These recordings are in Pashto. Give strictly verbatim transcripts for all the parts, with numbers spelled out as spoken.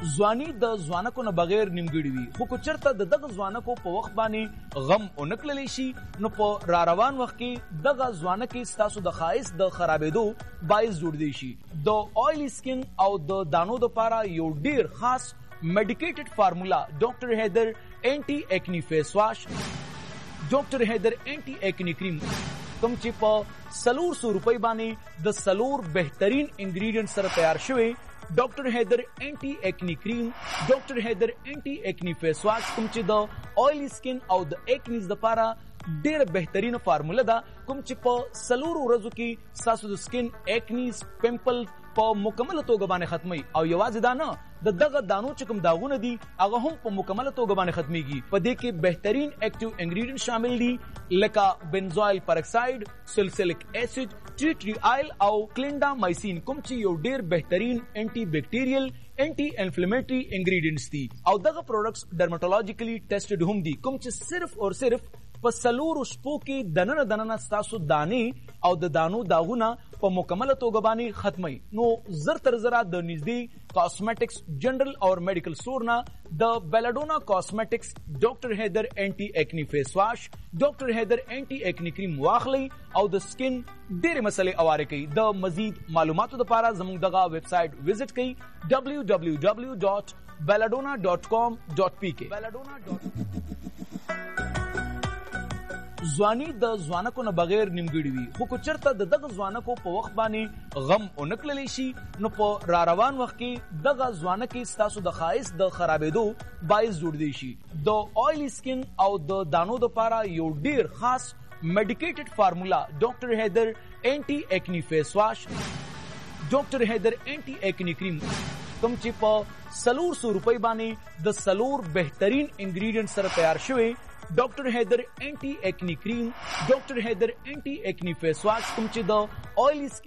ځواني د ځوانکو نه بغیر نیمګړې وي، خو که چېرته د دغه ځوانکو په وخت باندې غم ونه کړلی شي نو په را روان وخت کې دغه ځوانکې ستاسو د ښایست د خرابېدو باعث جوړدی شي. د آیلی سکن او د دانو دپاره یو ډیر خاص میډیکیټډ فارمولا ډاکټر حیدر اینټي ایکنی فیس واش، ډاکټر حیدر اینټي ایکنی کریم کوم چې په څلور سو روپۍ باندې د څلور بهترین انګریډینټ سره تیار شوی ډاکټر حیدر اینټي ایکنی کریم، ډاکټر حیدر اینټي ایکنی فیس واش کوم چې د آیلی سکن او د ایکنیز دپاره ډیره بهترینه فارموله ده، کوم چې په څلورو ورځو کې ستاسو د سکن ایکنیز پمپل په مکمله توګه باندې ختمي. او یوازې دا نه، د دغه دانو چې کوم داغونه دي هغه هم په مکمله توګه باندې ختمیږي. په دې کې بهترین اکټیو انګریډینټ شامل دي لکه بنزوایل پرکساید، سلسلک اسید، ټی ټری آیل او کلینډامایسین کوم چې یو ډیر بهترین انټي بیکټیریل انټي انفلیمیټری انګریډینټس دي. او دغه پروډکټس ډرماټولوژیکلی ټیسټډ هم دي کوم چې صرف او صرف په څلورو شپو کې دننه دننه ستاسو دانې او د دانو داغونه په مکمله توګه باندې ختمي. نو زر تر زره د نږدې کاسمیټکس جنرال او میډیکل سٹور نه د بیلاډونا کاسمیټکس ډاکټر حیدر اینټي ایکنی فیس واش، ډاکټر حیدر اینټي ایکنی کریم واخلي او د سکن ډېرې مسلې اواره کوي. د مزید معلوماتو لپاره زموږ دغه ویب سایټ وزټ کړئ ډبلیو ډبلیو ډبلیو ډاٹ بیلاډونا ډاٹ کام ډاٹ پی کے. ځواني د ځوانکو نه بغیر نیمګړې وي، خو که چېرته د دغه ځوانکو په وخت باندې غم ونه کړلی شي نو په را روان وخت کې دغه ځوانکې ستاسو د ښایست د خرابېدو باعث جوړدی شي. د آیلی سکن او د دانو دپاره یو ډیر خاص میډیکیټډ فارمولا ډاکټر حیدر اینټي ایکنی فیس واش، ډاکټر حیدر اینټي ایکنی کریم کوم چې په څلور سو روپۍ باندې د څلور بهترین انګریډینټ سره تیار شوی ډاکټر حیدر اینټي ایکنی کریم، ډاکټر حیدر اینټي ایکنی فیس واش کوم چې د آیلی سکن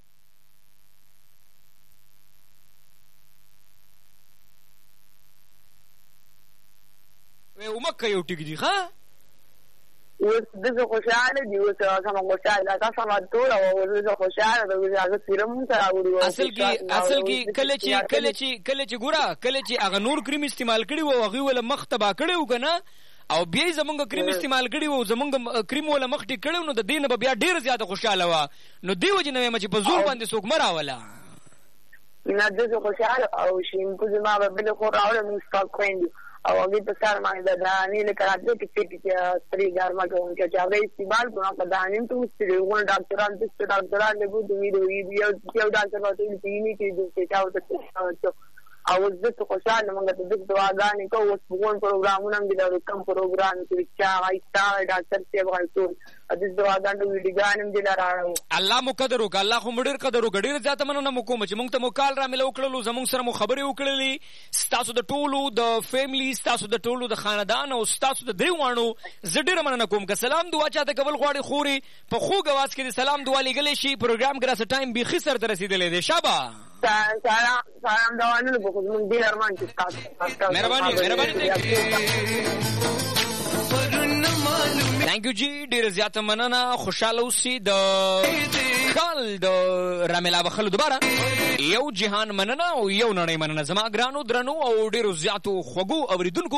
و مکه یو ټیک دی ښه اوس دغه خوشاله دی، اوس هغه خوشاله دا سم ټول او زه خوشاله د هغه سیرم سره وړو. اصل کې اصل کې کله چې کله چې کله چې ګوره کله چې هغه نور کریم استعمال کړي وو هغه ول مخ تبا کړي و کنه او بیا زمونږ کریم استعمال کړي وو زمونږ کریم ول مخ ټیک کړي نو د دین به بیا ډیر زیاته خوشاله و. نو دیو جن مې چې په زور باندې څوک مراوله نه دغه خوشاله او شین کو زما به بل خو راوړم مستق کوي او هغه په سر باندې د دانې له کارته کې چې ستري ګرما کوم چې هغه استعمال کوه په دانې ته ستري وګړه ډاکټران د ډاکټران له بده ویډیو یو یو ډاکټر ورته یې چې چې تاسو او زه ته خوشاله موږ ته د دعاګانې کوو. اوس په پروګرامونو هم دي دا کوم پروګرام چې چا غایستا ډاکټر سی وایي د دعاګانو ویډیوګان هم دي راړو. الله مو قدر وکړه، الله خو مډیر قدر وکړه، ډیر زیاته مننه مو کوم چې موږ ته مو کال را ملو کړلو، زموږ سره مو خبرې وکړلې، ستاسو د ټولو د فیملی ستاسو د ټولو د خاندان او ستاسو د دریو وانو زه ډیر مننه کوم. که سلام دعا چاته کول غواړي خوري په خوږ اواز کې د سلام دعا لګلې شي پروګرام کې راځه ټایم به خسر ته رسیدلې دی. شابه سلام سلام دا ونه په کوم ډیر ارمان چې تاسو مهرباني مهرباني تhank you جی ډیر زیاته مننه. خوشاله اوسئ. د کال د رامیلا بخلو دوباره یو جهان مننه او یو نړۍ مننه زما ګرانو درنو او ډیرو زیاتو خوږو اوریدونکو.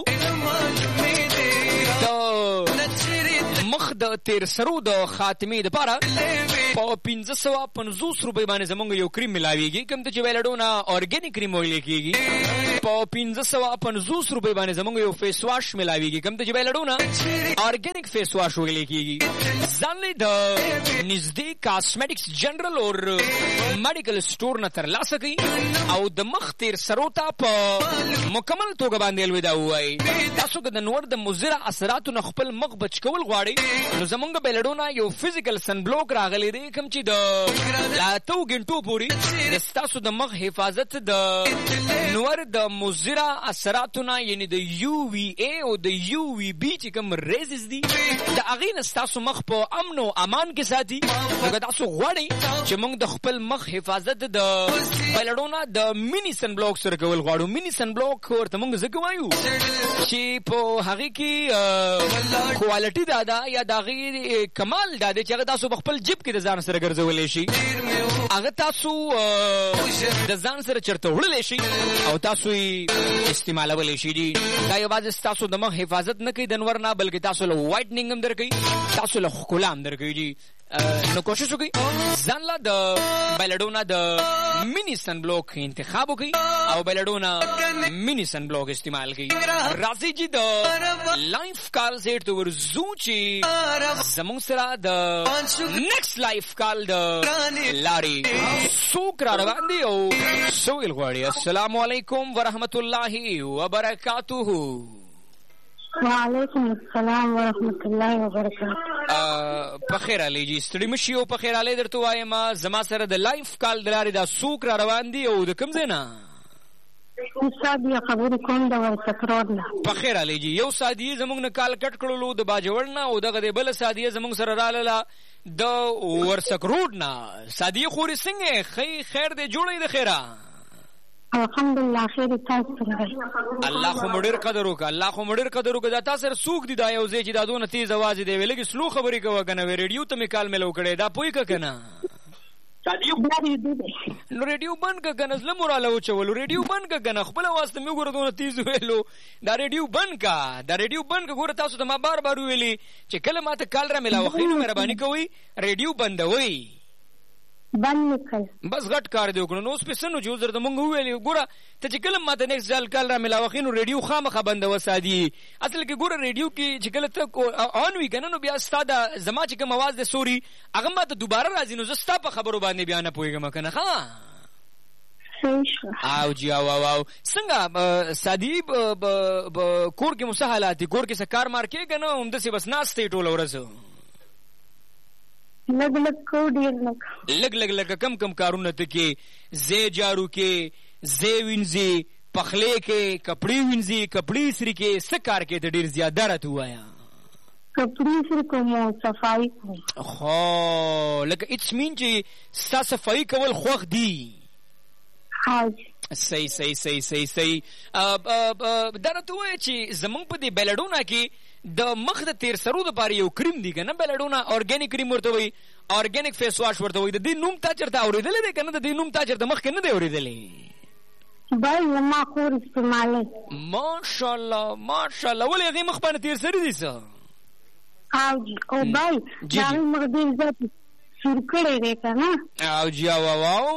د مخ د تیر سرو د خاتمې دپاره په پنځه سوه پنځوس روپۍ باندې زمونږ یو کریم ملاویږي کوم ته چې ویلاډونا اورګینیک کریم ویل کېږي. په پنځه سوه پنځوس روپۍ باندې زمونږ یو فیس واش ملاویږي کوم ته چې ویلاډونا اورګینیک فیس واش ویل کېږي. ځان له د نږدې کاسمیټکس جنرال او میډیکل سٹور نه ترلاسه کړئ او د مخ تیر سرو ته په مکمل توګه باندې الوداع ووایي. تاسو که د نور د مضره اثراتو نه خپل مخ بچ کول غواړئ نو زمونږ بیلاډونا یو فزیکل سن بلوک راغلی دی کوم چې د اتو غنټو پورې د ستاسو د مخ حفاظت د نور د مضره اثراتو نه یعنی د یو وی ای او د یو وی بی چې کوم ریزز دي د هغې نه ستاسو مخ په امن او امان کې ساتي. نو که تاسو غواړئ چې موږ د خپل مخ حفاظت د بیلاډونا د مینی سن بلوک سره کول غواړو. مینی سن بلوک ورته موږ ځکه وایو چې په هغې کې کوالټي دا ده یا د هغې کمال دا دی چې هغه تاسو په خپل جیب کې د ځان ځان سره ګرځولې شي هغه تاسو د ځان سره چرته وړلې شي او تاسو یې استعمالولی شي دي دا یوازې تاسو د مخ حفاظت نه کوي د نور نه بلکې تاسو له وایټنینګ هم درکوي تاسو له ښکلا هم درکوي دي نو کوشش وکړئ ځان له د بیلډونا د مینی سن بلوک انتخاب وکړئ او بیلډونا مینی سن بلوک استعمال کړئ راځئ چې د لایف کال زیټ ته ورځو چې زموږ سره د نیکسټ لایف کال د لارې څوک را روان دي او څه ویل غواړي السلام علیکم ورحمت الله وبرکاته وعلیکم السلام ورحمت الله وبرکاته په خیر علي جی ستړي مشي او په خیر علي درته وایم زما سره د لایف کال د لارې دا څوک را روان دي او د کوم ځای نه استاد یا خبرې کوم د ورسک روډ نه په خیر علي جی یو سادي زموږ نه کال کټ کړلو د باجوړ نه او دغه د بل سادي زموږ سره رااله د ورسک روډ نه سادي خوري څنګه خی خیر دې جوړې د خیره الحمدلله خیر تاسو سره الله خو مډر قدر وک الله خو مډر قدر وک دا تاسو سره سوق دي دا یو ځای چې دا دونه تیز आवाज دی ویلګي سلو خبرې کوه کنه وی ریډیو ته می کال ملو کړي دا پوي کنه نو ریډیو بند کا کنه زله موراله و چولو ریډیو بند کا کنه خپل आवाज ته می ګور دونه تیز ویلو دا ریډیو بند کا دا ریډیو بند کا ګور تاسو ته ما بار بار ویلي چې کله ماته کال را ملاو خینو مهرباني کوئ ریډیو بندوي بند نکل بس غټ کار دی وکړو نو اوس په سنو جو زر د مونږ ویلې ګوره ته چې کله ماته نیکسټ ځل کال را ملاوخې نو ریډیو خامخا بنده وسادي اصل کې ګوره ریډیو کې چې کله ته آن وي کنه نو بیا ستا زما چې کوم आवाज د سوري هغه ماته دوباره راځي نو زه ستا په خبرو باندې بیا نه پوهېږم کنه ښه او جی او او څنګه سادي کور کې مو څه حالات دي کور کې څه کار مار کېږي نه همداسې بس ناستې ټوله ورځ لګ لګ کو ډیر لګ لګ لګ لګ کم کم کارونه ته کې زې جارو کې زې وینځي پخلې کې کپڑے وینځي کپڑے سری کې څه کار کې ته ډیر زیاده راته وایا کپڑے سری کوم صفائی خو لکه اټس مین چې ستا صفائی کول خوښ دي صحیح صحیح صحیح صحیح صحیح دا راته وایه چې زمونږ په دې بیلډونا کې د مخ د تیر سرو د پاره یو کریم دی کنه بیلډونا اورګانیک کریم ورته وي اورګانیک فیس واش ورته وي د دې نوم تا چرته اوریدلې دی کنه د دې نوم تا چرته مخ کې نه دی اوریدلې بای ما خور استعماله ماشاءالله ماشاءالله ولې هغه مخ باندې تیر سری دي څه او جی او بای دا مخ دې ځات سر کړې دی کنه او جی او واو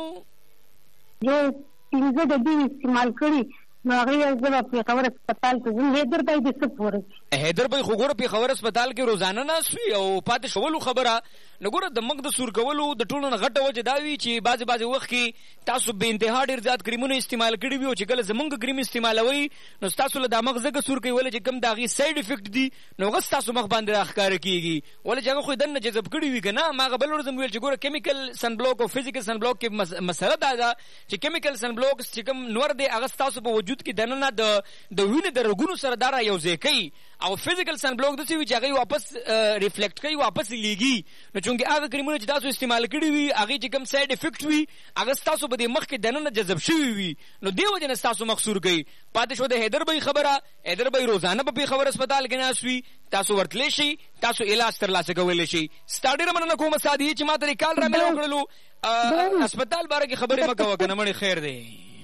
جو پینځه د دې استعمال کړی نو هغه یې زما په خبره هسپتال ته ځم حیدر بای دې څه پورې حیدر بای خو ګوره په خبره هسپتال کې روزانه ناست وي او پاتې شولو خبره نو ګوره د مخ د سور کولو د ټولو نه غټه وجه دا وي چې بعضې بعضې وخت کې تاسو بې انتها ډېر زیات کریمونه استعمال کړي وي او چې کله زمونږ کریم استعمالوئ نو ستاسو له دا مخ ځکه سور کوي ولې چې کوم د هغې سایډ افیکټ دي نو هغه ستاسو مخ باندې راښکاره کېږي ولې چې هغه خو یې دننه جذب کړي وي که نه ما هغه بل ورځ هم ویل چې ګوره کیمیکل سن بلوک او فزیکل سن بلوک کې مسله دا ده چې کیمیکل سن بلوک چې کوم نور دی هغه ستاسو په وجود کې دننه د د وینې د رګونو سره دا را یوځای کوي او فزیکل سن بلوک داسې وي چې هغه واپس ریفلیکټ کوي واپس لیږي نو چونکې هغه کریمونه چې تاسو استعمال کړي وي هغې چې کوم سایډ افیکټ وي هغه ستاسو په دې مخ کې دننه جذب شوي وي نو دې وجې نه ستاسو مخ سور کوي پاتې شو د حیدر بای خبره حیدر بای روزانه په پېښور هسپتال کې ناست وي تاسو ورتلی شئ تاسو علاج ترلاسه کولی شئ ستا ډېره مننه کومه سادي چې ما ته دې کال را میلاو کړلو هسپتال باره کې خبرې مه کوه که نه مړې خیر دی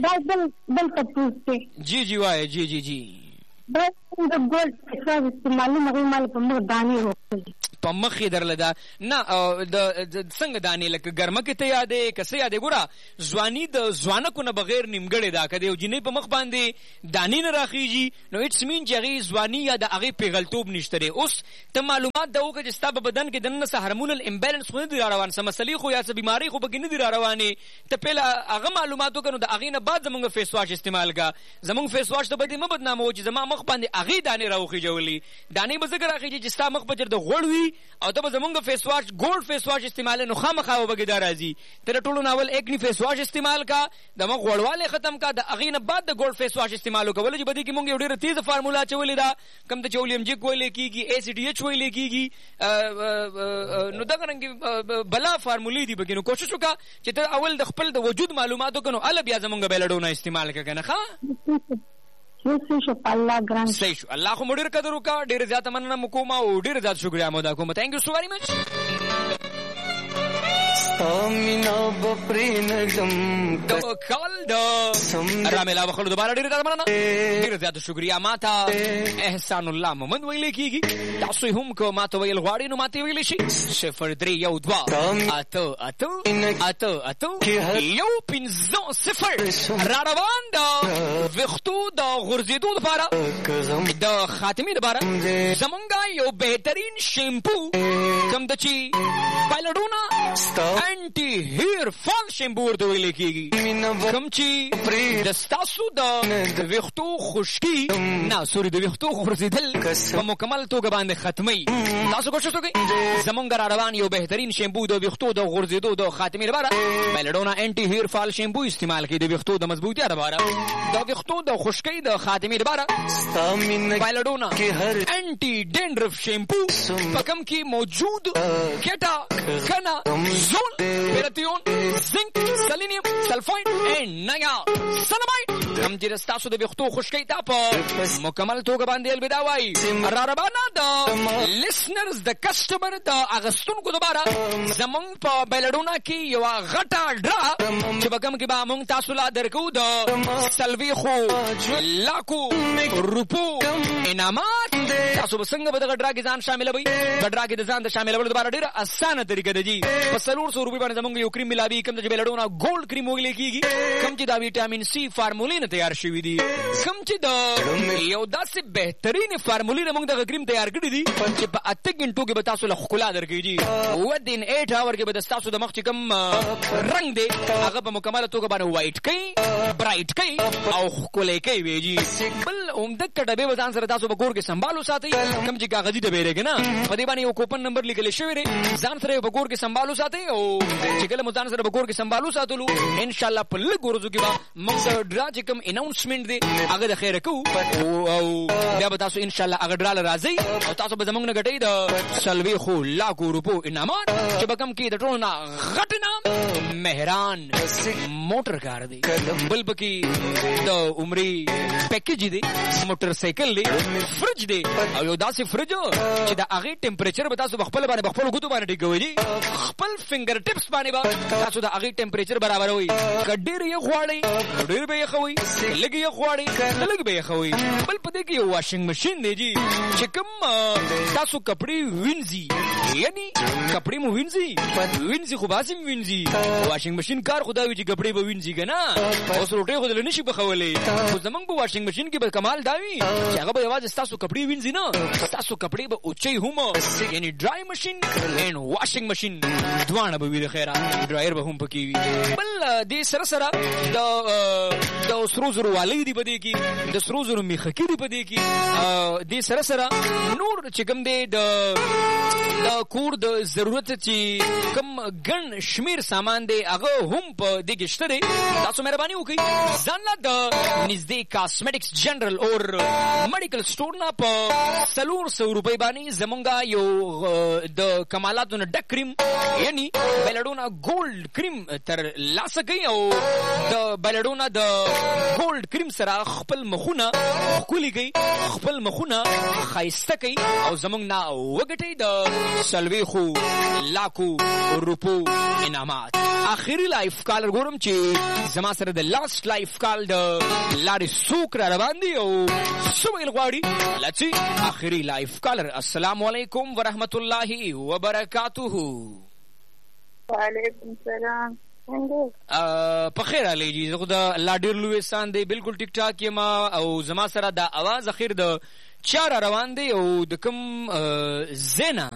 بل تپوس دی جی جی وایه جی جی جی بس د ګولډ فیس استعمالوم هغې مال په مخ دانې وکړلې په مخ یې درله ده نه د څنګه دانې لکه ګرمه کې ته یادې که څه یادې ګوره ځواني د ځوانکو نه بغیر نیمګړې ده که د یو جینۍ په مخ باندې دانې نه راخیږي نو اټس مین چې هغې ځواني یا د هغې پیغلتوب نشته دی اوس ته معلومات ده وکړه چې ستا په بدن کې دننه څه هارمونل امبیلنس خو نه دي را روان څه مسلې خو یا څه بیمارۍ خو پکې نه دي را روانې ته پهله هغه معلومات وکړه نو د هغې نه بعد زمونږ فیس واش استعمال کړه زمونږ فیس واش ته به دې مه بدناموه چې زما مخ باندې هغې دانې راوخیجولي دانې به ځکه راخیجي چې ستا مخ به چېرته غوړ وي او ته به زمونږ فیس واش ګولډ فیس واش استعمال نو خامخا به کې دا راځي ته د ټولو ناول ایکني فیس واش استعمال کا د مخ غوړوالی ختم کا د هغې نه بعد د ګولډ فیس واش استعمال وکړه ولې چې په دې کې مونږ یو ډېره تیزه فارموله اچولې ده کوم ته چې اولیم-جیک ویلی کېږي ای سی ډي ایچ ویلی کېږي نو دغه رنګې بلا فارمولې دي پکې نو کوشش وکړه چې ته اول د خپل د وجود معلومات وکړه نو هله بیا زمونږ بیلډونه استعمال کړه که نه ښه صحیح شو الله خو مو ډېر قدر وکړه ډېره زیاته مننه مو کوم او ډېره زیات شکریه مو ادا کوم تھینک یو سو ویری مچ آمینا بپری نگم کال دا رامیلا بخلو دوباره ډیر زیات مننه ډیر زیات شکریا ماته احسان الله محمد ویل کیږي تاسو هم کو ماته ویل غواړئ نو ماته ویل شي صفر درې یو دوه اته اته اته اته یو پنځه صفر را روان دا وختو دا غرزیدو لپاره د خاتمي لپاره زمونږ یو بهترین شیمپو کوم د چی پایلډونا انټي هیر فال شیمپو ورته ویل کیږي کوم چی د ستاسو د وختو خشکی نه سوري د وختو غرزیدل په مکمل توګه باندې ختمي تاسو کوشش وکړئ زمونږ را روان یو بهترین شیمپو د وختو د غرزیدو د خاتمي لپاره پایلډونا انټي هیر فال شیمپو استعمال کړئ د وختو د مضبوطی لپاره د وختو د خشکی د خاتمي لپاره پایلډونا انټي ډینډرف شیمپو پکم کی موجود کیټا کنا زول پیراتیون زنک سلینیم سلفاید ان نیا سلامای هم چې تاسو د وختو خشکی ته په مکمل توګه باندې الوداع وای را روانه د لیسنرز د کسٹمر د اغستونکو لپاره زمونږ په بیلډونا کې یو غټه ډرا چې بګم کې به مونږ تاسو لا درکو د سلوي خو لاکو روپو انعامات تاسو څنګه به د ډرا کې ځان شامل وي د ډرا کې د ځان د شاملولو لپاره ډیره اسانه طریقه ده جی په څلور سو روپۍ باندې زمونږ یو کریم ملاوي کوم چې بیلډونا ګولډ کریم ویل کیږي کوم چې دا ویټامین سی فارمولې نه تیار شوی دی کوم چې دا یو داسې بهترین فارمولې موږ د کریم تیار کړی دی چې په اته غنټو کې به تاسو له خلا درکې جی ودین اټ اور کې به تاسو د مخ چې کوم رنگ دی هغه په مکمل توګه باندې وایټ کوي برایټ کوي او خلې کوي وی جی بل عمده کډبه وزن سره تاسو به کور کې سنبالو ساتي کوم چې کاغذي ډبه لري کنه په دې باندې یو کوپن نمبر لیکل شوی دی ځان سره په کور کې سنبالو ساتي او چې کله مو ځان سره په کور کې سنبالو ساتلو ان شاء الله په لږ ورځو کې به موږ ډرا چې کوم اناونسمنت دی هغه د خیره کو او بیا به تاسو ان شاء الله هغه ډرا راځي او تاسو به زمونږ نه غټي د سلوي خو لاکو روپو انعامات چې به کم کې د ټولو نه غټ نام مهران موټر کار دی بل پکې د عمرې پیکیج دی موټر سایکل دی فرج دی او یو داسې فرج چې د هغه ټمپریچر به تاسو خپل باندې خپل غوتو باندې ټیکوي خپل فینګر ټپس باندې به تاسو د هغه ټمپریچر برابروي کډیر یې غواړي ډیر به یې خوي لګي یې غواړي لګي به یې خوي بل پدې کې یو واشنګ ماشين دی جی چې کوم تاسو کپڑے وینځي یعنی کپڑے مو وینځي وینځي خو باسم وینځي واشنګ ماشين کار خدای چې کپڑے به وینځي کنه اوس روټي خو دل نشي بخولې خو زمونږ په واشنګ ماشين کې به کمال داوي چې هغه به یوازې تاسو کپڑے وینځي نه تاسو کپڑے به اوچي هم یعنی ډرای ماشين ان واشنګ ماشين دوانه به ویل خیره ډرایر به هم پکې وي بل دې سره سره د د سرو زرو والی دی پدې کې د سرو زرو میخه کې دی پدې کې دې سره سره نور چې کوم دی د د کور د ضرورت چې کوم ګن شمیر سامان دی هغه هم په دې کې شته دی تاسو مهرباني وکړئ ځان لا د نږدې کاسمیټکس جنرال اور میډیکل سٹور نه په سلور سو روپۍ باندې زمونږه یو د کمالاتو نه ډک کریم یعنی بیلډونا ګولډ کریم تر لاسه کوي او د بیلډونا د ګولډ کریم سره خپل مخونه خولي کوي خپل مخونه خایسته کوي او زمونږ نه وګټي د سلوي خو لاکو روپو انعامات اخیری لایف کال ګورم چې زما سره د لاست لایف کال د لارې سوک را روان دي او سویل غواړي لچی اخیری لایف کالر السلام علیکم ورحمت الله وبرکاته وعلیکم السلام په خیر علی جی زه خدا الله ډیر لوی سان دی بالکل ټیک ټاک یم او زما سره د आवाज اخیر د چار روان دی او د کوم زینا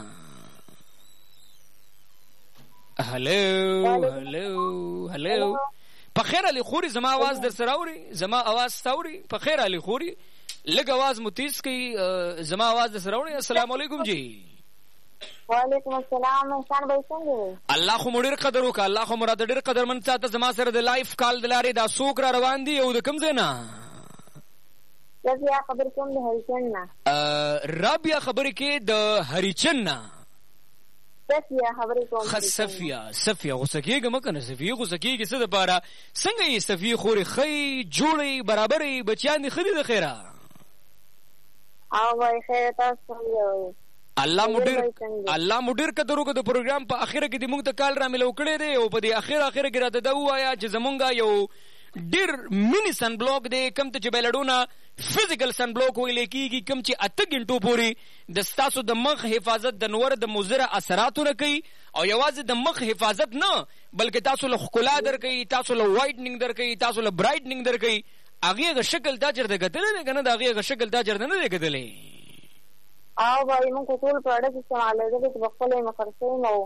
هلو هلو هلو په خیر علی خوري زما आवाज در سره اوري زما आवाज ستوري په خیر علی خوري لږ आवाज متیز کی زما आवाज در سره اوري السلام علیکم جی وعلیکم السلام احسان بھائی څنګه الله خو مډیر قدر وکړه الله خو مراد ډیر قدر من ساته زما سره د لایف کال د لارې دا سوک را روان دي او د کوم ځای نه رابیا خبر کوم د هریچن نه رابیا خبر کې د هریچن نه صفیه خبر کوم صفیه صفیه غوسکیګه مکنه صفیه غوسکیګه څه د بارا څنګه یې صفیه خوري خی جوړي برابرې بچیان خدي د خیره او وای خیر تاسو څنګه الله مدیر الله مدیر کدرو کو د پروګرام په اخره کې د موږ ته کال را ملو کړی دی او په دې اخره اخره کې راته دا وایا چې زمونږه یو ډیر مینی سن بلاک دی کم ته چې بیلډونه فزیکل سن بلاک ویل کېږي کم چې اته غنټو پورې د ستاسو د مخ حفاظت د نور د مضر اثراتو نه کوي او یوازې د مخ حفاظت نه بلکې تاسو له ښکلا درکوي تاسو له وایټنینګ درکوي تاسو له برایټنینګ درکوي هغې شکل دا چېرته کتلی دی که نه د هغې شکل دا چېرته نه دی کتلی او بھائی موږ ټول پروډکټ استعمالوي چې په خپل یې خرڅوم او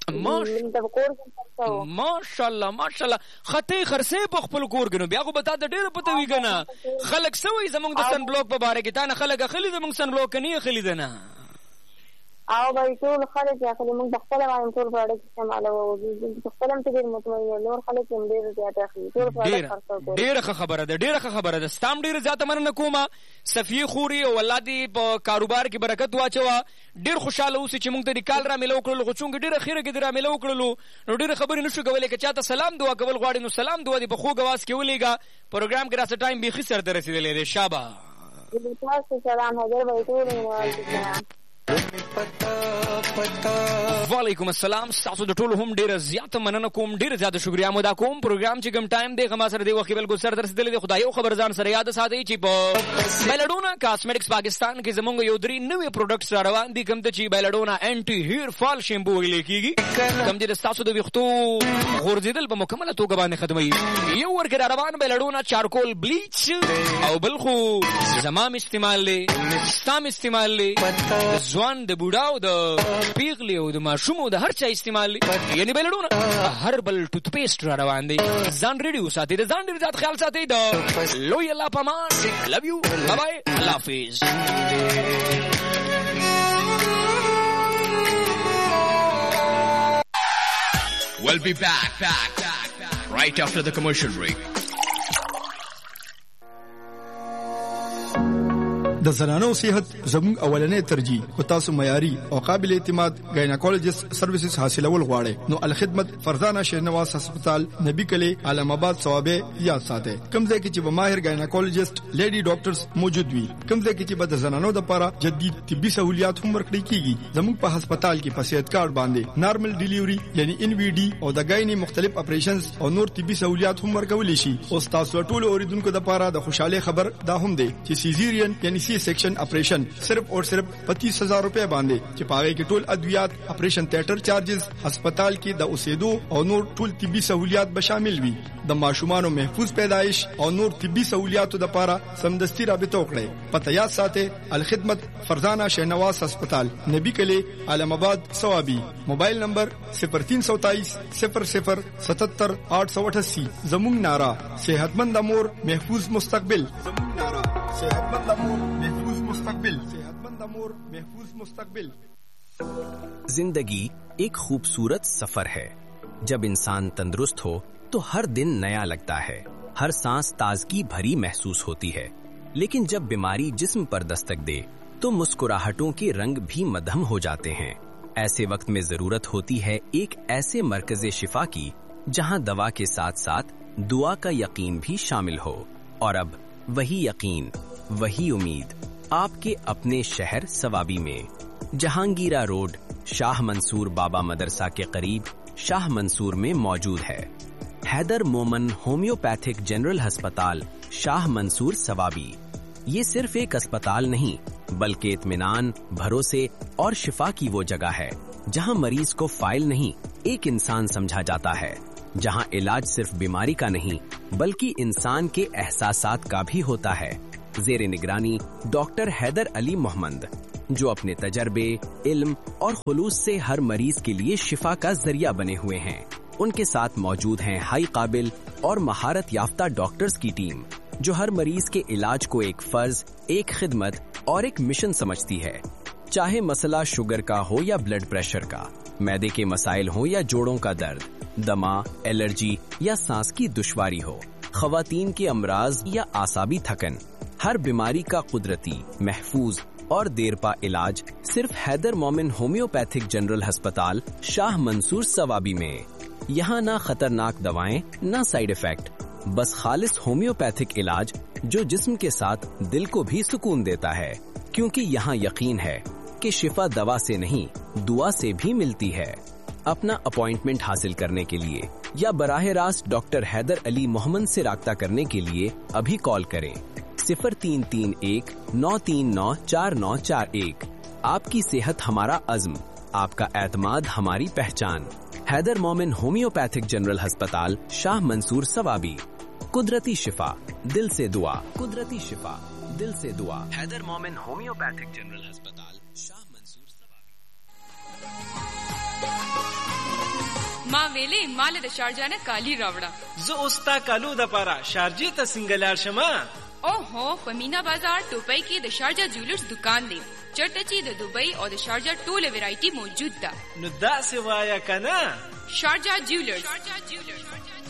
ماشاءالله ماشاءالله خطې خرڅې په خپل کور کې نو بیا خو به تا ته ډېره پته وي که نه خلک څه وایي زموږ د سن بلاک په باره کې تا نه خلک اخلي زموږ سن بلاک که نه اخلي ده نه او بھائی ټول خلک اخلي موږ د خپله باندې ټول پروډکټ استعمالوو په خپله هم ته ډېر مطمئن نور خلک هم ډېر زیات اخلي ټول پروډکټ خرڅوو ډېره ښه خبره ده ډېره ښه خبره ده ستا هم ډېره زیاته مننه کومه صفیې خوري او الله دې په کاروبار کې برکت واچوه ډېر خوشحاله اوسې چې موږ ته د کال را میله وکړلو خو چونکې ډېره خیره کې دې را میله وکړلو نو ډېرې خبرې نه شو کولی که چا ته سلام دعا کول غواړې نو سلام دعا دې په خوږ اواز کې ولېږه پروګرام کې راسه ټایم بیخي سر ته رسېدلی دی شابه تاسو سلام حضر بھائی ټول سلام وعلیکم السلام تاسو د ټولو هم ډېره زیاته مننه کوم ډېره زیاته شکریا مو ادا کوم پروګرام چې کوم ټایم دی هغه سره دی وخت بالکل سر ته رسېدلی دی خدای یو خبر ځان سره یاد ساتئ چې په بیلډونا کاسمیټکس پاکستان کې زمونږ یو درې نوې پروډکټس را روان دي کوم ته چې بیلډونا انټي هیر فال شیمپو ویل کېږي کوم چې ستاسو د ویښتو غورځېدل په مکمله توګه باندې ختموي یو ورکې را روان بیلډونا چارکول بلیچ او بل خو زمام استعمال دی ستام استعمال دی ځوان د بوډا او د پیغلې او د ماشوم او د هر چا استعمال دی یعنې بیلډونه هر بل ټوت پیسټ را روان دی ځان ریډي وساتئ د ځان ډېر زیات خیال ساتئ د لوی الله په امان لو یو بای الله حافظ We'll be back, back, back, back right after the commercial break. د زنانو صحت زموږ اولنې ترجیح او تاسو معیاري او قابل اعتماد ګایناکولوژیست سرویسز حاصلول غواړئ نو الخدمت فرزانه شهنواز هسپتال نبی کلی علم آباد ثوابه یاد ساتئ کوم ځای کې چې به ماهر ګایناکولوژیست لیډي ډاکټرز موجود وي کوم ځای کې چې به د زنانو لپاره جدید طبي سہولیات هم ورکړي کیږي زموږ په هسپتال کې په صحت کارت باندې نارمل ډیلیوري یعنی ان وی ډي او د ګایني مختلف اپریشنز او نور طبي سہولیات هم ورکول شي او تاسو ټول اوریدونکو لپاره د خوشاله خبر دا هم دی چې سیزیرین یعنی سی سیکشن آپریشن صرف اور صرف پچیس ہزار روپے باندې چې پاغه کې ټول ادویات آپریشن تھیټر چارجز هسپتال کې د اوسېدو او نور ټول طبي سہولیات به شامل وي د ماشومانو محفوظ پیدایش او نور طبي سہولیاتو لپاره سمدستي رابطه وکړئ پته یاد ساتئ الخدمت فرزانه شهنواز هسپتال نبی کلی علم آباد ثوابی موبایل نمبر صفر تین سو تائیس صفر صفر ستتر آٹھ سو اٹھاسی زمون نارا صحتمند امور محفوظ مستقبل زمون نارا صحتمند امور محفوظ مستقبل صحتمند امور محفوظ مستقبل जिंदगी एक खूबसूरत सफर है जब इंसान तंदुरुस्त हो तो हर दिन नया लगता है हर सांस ताजगी भरी महसूस होती है लेकिन जब बीमारी जिस्म पर दस्तक दे तो मुस्कुराहटों के रंग भी मध्यम हो जाते हैं ऐसे वक्त में जरूरत होती है एक ऐसे मरकज़े शिफा की जहां दवा के साथ साथ दुआ का यकीन भी शामिल हो और अब वही यकीन वही उम्मीद आपके अपने शहर सवाबी में जहांगीरा रोड शाह मंसूर बाबा मदरसा के करीब शाह मंसूर में मौजूद है हैदर मोमन होम्योपैथिक जनरल अस्पताल शाह मंसूर सवाबी ये सिर्फ एक अस्पताल नहीं बल्कि इत्मीनान भरोसे और शिफा की वो जगह है जहां मरीज को फाइल नहीं एक इंसान समझा जाता है जहां इलाज सिर्फ बीमारी का नहीं बल्कि इंसान के एहसासात का भी होता है जेर निगरानी डॉक्टर हैदर अली मोहम्मद जो अपने तजर्बे इल्म और खुलूस से हर मरीज के लिए शिफा का जरिया बने हुए हैं उनके साथ मौजूद हैं हाई काबिल और महारत याफ्ता डॉक्टर्स की टीम जो हर मरीज के इलाज को एक फर्ज एक खिदमत और एक मिशन समझती है चाहे मसला शुगर का हो या ब्लड प्रेशर का मैदे के मसाइल हो या जोड़ों का दर्द दमा एलर्जी या सांस की दुश्वारी हो खवातीन के अमराज या आसाबी थकन हर बीमारी का कुदरती महफूज और देरपा इलाज सिर्फ हैदर मोमिन होम्योपैथिक जनरल अस्पताल शाह मंसूर सवाबी में यहाँ ना खतरनाक दवाएं ना साइड इफेक्ट बस खालिस होम्योपैथिक इलाज जो जिस्म के साथ दिल को भी सुकून देता है क्योंकि यहाँ यकीन है کہ شفا دوا سے نہیں دعا سے بھی ملتی ہے۔ اپنا اپوائنٹمنٹ حاصل کرنے کے لیے یا براہ راست ڈاکٹر حیدر علی محمد سے رابطہ کرنے کے لیے ابھی کال کریں صفر تین تین ایک نو تین نو چار نو چار ایک۔ آپ کی صحت ہمارا عزم، آپ کا اعتماد ہماری پہچان۔ حیدر مومن ہومیوپیتھک جنرل ہسپتال، شاہ منصور سوابی۔ قدرتی شفا دل سے دعا، قدرتی شفا دل سے دعا۔ حیدر مومن ہومیوپیتھک جنرل ہسپتال، شاہ منصور سوابی۔ ما ویلې مال د شارجه نه کالی راوړه. زه اوستا کالو د پاره شارجه ته څنګه لاړ شم؟ اوهو په مینا بازار ټوپۍ کې د شارجه جولرز دکان دی. چرته چې د دوبۍ او د شارجه ټوله ویرایټي موجود ده. نو داسې وایه کنه. شارجه جولرز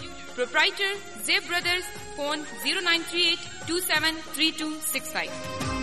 پروپرایټر زیب برادرز، فون zero nine three eight two seven three two six five.